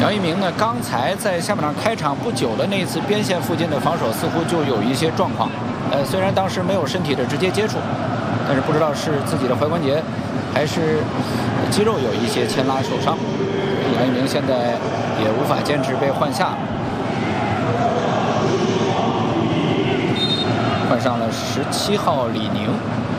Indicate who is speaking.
Speaker 1: 杨一鸣呢，刚才在下半场开场不久的那次边线附近的防守似乎就有一些状况。虽然当时没有身体的直接接触，但是不知道是自己的踝关节还是肌肉有一些牵拉受伤。杨一鸣现在也无法坚持，被换下了。 换上了17号李宁。